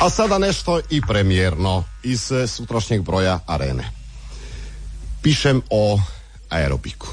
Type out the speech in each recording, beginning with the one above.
A sada nešto i premijerno iz sutrašnjeg broja Arene. Pišem o aerobiku.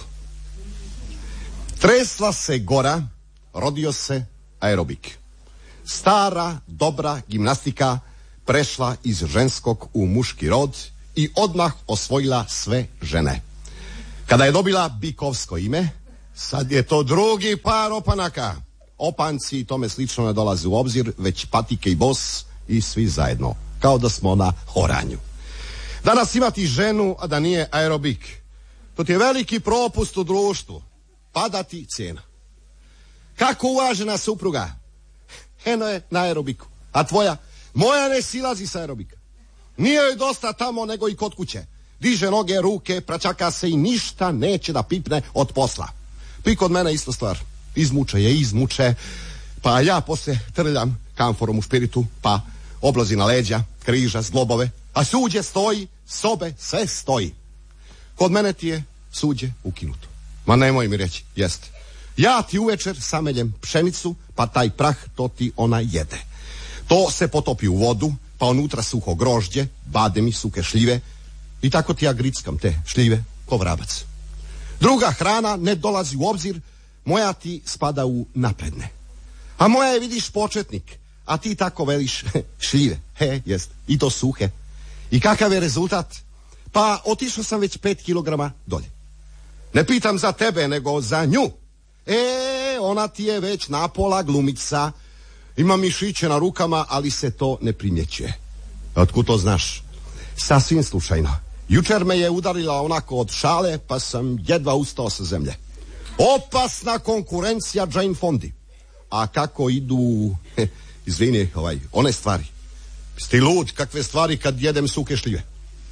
Tresla se gora, rodio se aerobik. Stara, dobra gimnastika prešla iz ženskog u muški rod i odmah osvojila sve žene. Kada je dobila bikovsko ime, sad je to drugi par opanaka. Opanci i tome slično ne dolaze u obzir, već patike i bos i svi zajedno, kao da smo na horanju. Danas imati ženu, a da nije aerobik, to ti je veliki propust u društvu. Padati cijena. Kako uvažena supruga? Eno je na aerobiku. A tvoja? Moja ne silazi sa aerobika. Nije joj dosta tamo nego i kod kuće. Diže noge, ruke, pračaka se i ništa neće da pipne od posla. I kod mene isto stvar. Izmuče. Pa ja poslije trljam kamforom u špiritu, pa oblazi na leđa, križa, zglobove. A suđe stoji, sobe, sve stoji. Kod mene ti je suđe ukinuto. Ma nemoj mi reći, jeste. Ja ti uvečer sameljem pšenicu, pa taj prah to ti ona jede. To se potopi u vodu, pa unutra suho grožđe, bademi, suhe šljive i tako ti ja grickam te šljive ko vrabac. Druga hrana ne dolazi u obzir, moja ti spada u napredne. A moja je, vidiš, početnik, a ti tako veliš šljive. Jest, i to suhe. I kakav je rezultat? Pa otišao sam već 5 kilograma dolje. Ne pitam za tebe, nego za nju. Ona ti je već napola glumica. Ima mišiće na rukama, ali se to ne primjećuje. Otkud to znaš? Sasvim slučajno. Jučer me je udarila onako od šale, pa sam jedva ustao sa zemlje. Opasna konkurencija Jane Fondi. A kako idu, izvini, one stvari. Sti lud, kakve stvari kad jedem suhe šljive.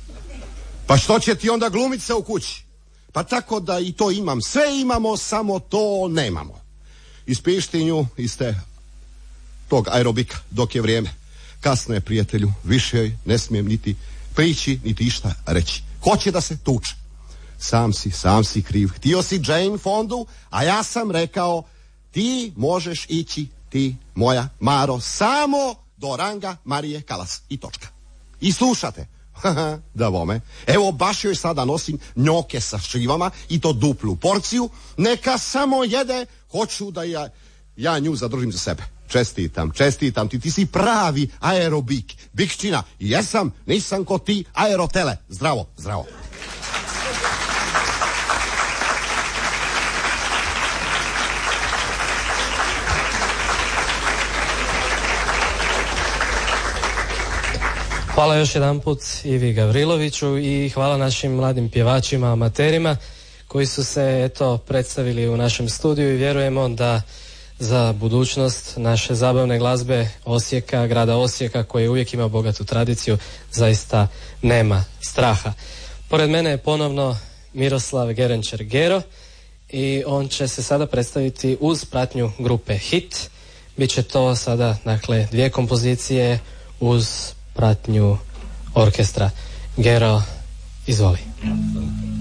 Pa što će ti onda glumice u kući? Pa tako da i to imam. Sve imamo, samo to nemamo. Ispišti nju iste tog aerobika dok je vrijeme. Kasno je, prijatelju, više joj ne smijem niti prići, niti išta reći. Hoće da se tuče. Sam si kriv. Htio si Jane Fondu, a ja sam rekao ti možeš ići, ti, moja Maro, samo do ranga Marije Kalas. I točka. I slušate. Da bome. Evo baš joj sada nosim njoke sa šivama i to duplu porciju. Neka samo jede. Hoću da ja nju zadržim za sebe. Čestitam ti si pravi aerobik. Bikšćina. Jesam, nisam ko ti aerotele. Zdravo. Hvala još jedanput Ivi Gavriloviću i hvala našim mladim pjevačima, amaterima koji su se predstavili u našem studiju i vjerujemo da za budućnost naše zabavne glazbe Osijeka, grada Osijeka koji uvijek ima bogatu tradiciju, zaista nema straha. Pored mene je ponovno Miroslav Gerenčer Gero i on će se sada predstaviti uz pratnju grupe Hit. Biće to sada, dakle, 2 kompozicije uz pratnju orkestra. Gero, izvoli.